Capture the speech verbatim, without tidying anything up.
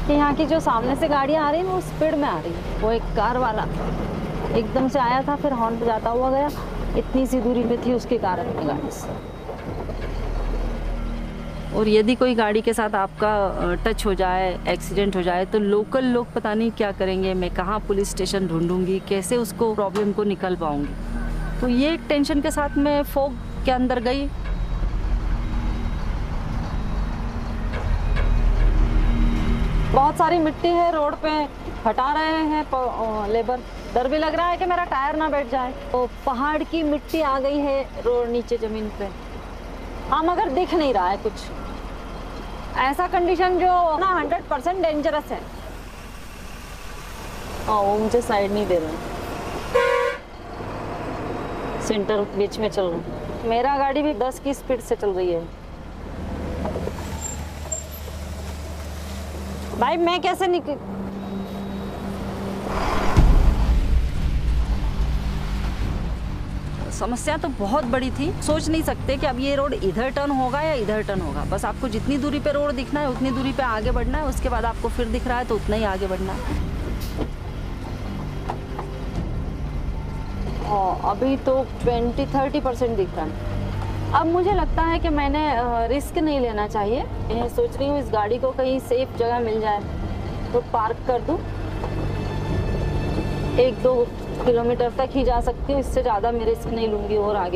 कि यहाँ की जो सामने से गाड़ियाँ आ रही है वो स्पीड में आ रही है। वो एक कार वाला एकदम से आया था, फिर हॉर्न बजाता हुआ गया, इतनी सी दूरी पे थी उसके कारण में गाड़ी से। और यदि कोई गाड़ी के साथ आपका टच हो जाए, एक्सीडेंट हो जाए, तो लोकल लोग पता नहीं क्या करेंगे, मैं कहाँ पुलिस स्टेशन ढूंढूंगी, कैसे उसको प्रॉब्लम को निकल पाऊंगी। तो ये एक टेंशन के साथ मैं फॉग के अंदर गई। बहुत सारी मिट्टी है रोड पे, हटा रहे हैं लेबर। डर भी लग रहा है कि मेरा टायर ना बैठ जाए। तो पहाड़ की मिट्टी आ गई है रोड नीचे जमीन पे। हाँ, मगर दिख नहीं रहा है कुछ ऐसा कंडीशन जो ना हंड्रेड परसेंट डेंजरस है। हाँ, वो मुझे साइड नहीं दे रहा, सेंटर बीच में चल रहा। मेरा गाड़ी भी दस की स्पीड से चल रही है। भाई मैं कैसे निकल, समस्या तो बहुत बड़ी थी। सोच नहीं सकते कि अब ये रोड इधर टर्न होगा या इधर टर्न होगा। बस आपको जितनी दूरी पे रोड दिखना है उतनी दूरी पे आगे बढ़ना है, उसके बाद आपको फिर दिख रहा है तो उतना ही आगे बढ़ना है। और अभी तो ट्वेंटी थर्टी परसेंट दिख रहा है। अब मुझे लगता है कि मैंने रिस्क नहीं लेना चाहिए। मैं सोच रही हूँ इस गाड़ी को कहीं सेफ जगह मिल जाए तो पार्क कर दूँ। एक दो किलोमीटर तक ही जा सकती हूँ, इससे ज़्यादा मैं रिस्क नहीं लूँगी और आगे